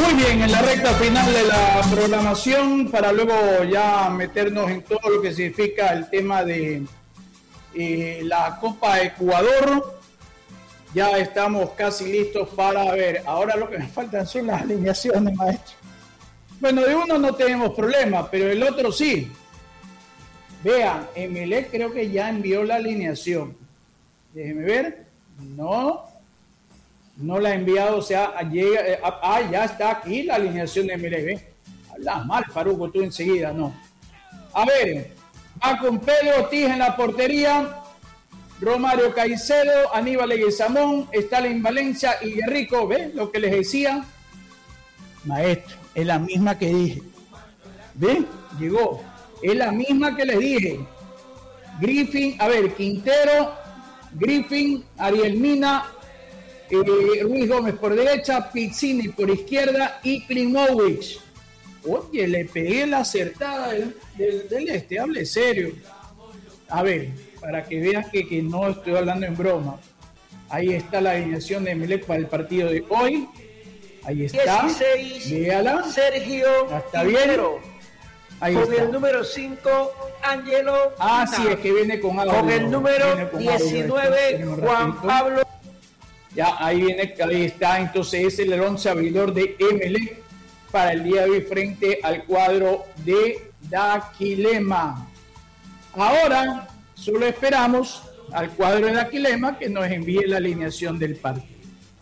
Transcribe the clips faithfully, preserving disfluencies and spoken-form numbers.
Muy bien, en la recta final de la programación, para luego ya meternos en todo lo que significa el tema de eh, la Copa Ecuador. Ya estamos casi listos para ver. Ahora lo que me faltan son las alineaciones, maestro. Bueno, de uno no tenemos problema, pero el otro sí. Vean, Emelec creo que ya envió la alineación. Déjenme ver. No, no la ha enviado. O sea, llega, eh, ah, ya está aquí la alineación de Emelec. ¿eh? Hablas mal, Faruco, tú enseguida, no. A ver, va con Pedro Ortiz en la portería. Romario Caicedo, Aníbal Leguizamón, Stalin Valencia y Guerrico. ¿Ves lo que les decía? Maestro, es la misma que dije. ¿Ven? Llegó. Es la misma que les dije. Griffin, a ver, Quintero, Griffin, Ariel Mina, eh, Ruiz Gómez por derecha, Pizzini por izquierda y Klimovich. Oye, le pegué la acertada del, del, del este, hable serio. A ver, para que vean que, que no estoy hablando en broma. Ahí está la alineación de Emelec para el partido de hoy. Ahí está. dieciséis, véala. Sergio ¿Está bien? Ahí con está. el número cinco, Ángelo. Ah, sí, es que viene con audio. Con el número con diecinueve, audio. Juan Pablo. Ya, ahí viene, ahí está. Entonces es el once abridor de Emelec para el día de hoy frente al cuadro de Daquilema. Ahora solo esperamos al cuadro de Daquilema que nos envíe la alineación del partido.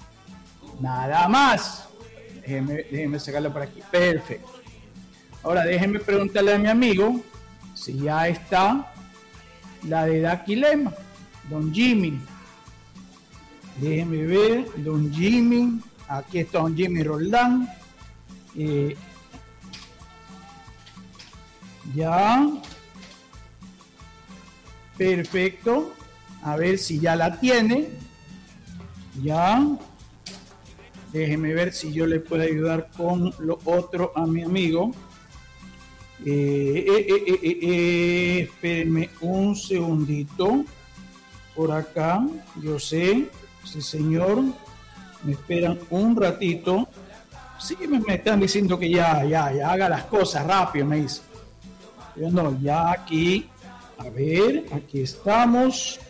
Nada más. Déjenme, déjenme sacarlo por aquí. Perfecto. Ahora déjenme preguntarle a mi amigo si ya está la de Daquilema, don Jimmy. Déjenme ver, don Jimmy. Aquí está don Jimmy Roldán. Eh, ya. Perfecto. A ver si ya la tiene. Ya. Déjeme ver si yo le puedo ayudar con lo otro a mi amigo. Eh, eh, eh, eh, eh, eh, espérenme un segundito. Por acá, yo sé. Sí, señor. Me esperan un ratito. Sí, me, me están diciendo que ya, ya, ya haga las cosas rápido, me dice. Yo no, ya aquí. A ver, aquí estamos.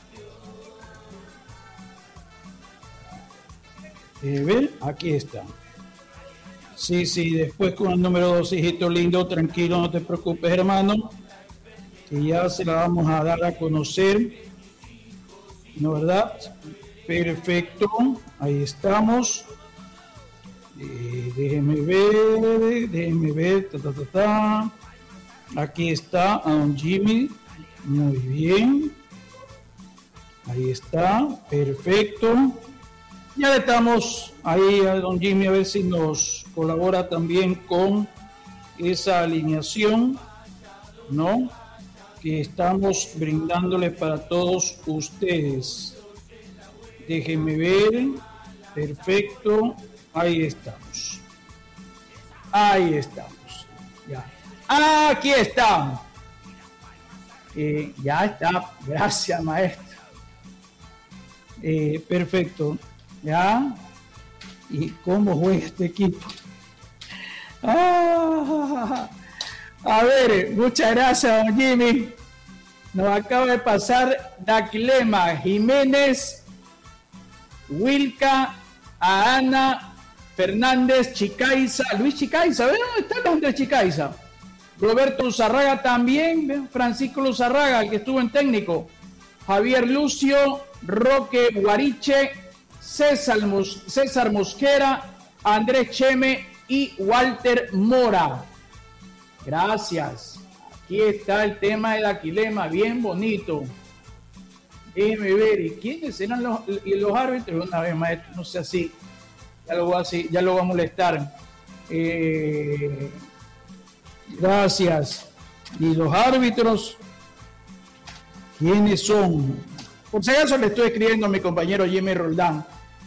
Eh, ver, aquí está. Sí, sí, después con el número dos, hijito lindo, tranquilo, no te preocupes, hermano. Que ya se la vamos a dar a conocer. ¿No, verdad? Perfecto, ahí estamos. Eh, déjenme ver, déjenme ver, ta, ta, ta, ta. Aquí está a don Jimmy. Muy bien. Ahí está, perfecto. Ya le estamos ahí a don Jimmy a ver si nos colabora también con esa alineación, ¿no? Que estamos brindándole para todos ustedes. Déjenme ver. Perfecto. Ahí estamos. Ahí estamos. Ya. Aquí estamos. Eh, ya está. Gracias, maestro. Eh, perfecto. Ya. ¿Y cómo juega este equipo? Ah, a ver, muchas gracias, don Jimmy. Nos acaba de pasar Daquilema, Jiménez, Wilca, Ana, Fernández, Chicaiza, Luis Chicaiza, ¿ven dónde está el hombre Chicaiza? Roberto Luzarraga también, ¿ven? Francisco Luzarraga, el que estuvo en técnico, Javier Lucio, Roque Guariche, César, Mos- César Mosquera, Andrés Cheme y Walter Mora. Gracias. Aquí está el tema del Daquilema, bien bonito. Déjeme ver, ¿y quiénes eran los, y los árbitros? Una vez, maestro, no sé así. Ya lo voy a, así, ya lo voy a molestar. Eh, gracias. ¿Y los árbitros? ¿Quiénes son? Por si acaso le estoy escribiendo a mi compañero Jimmy Roldán.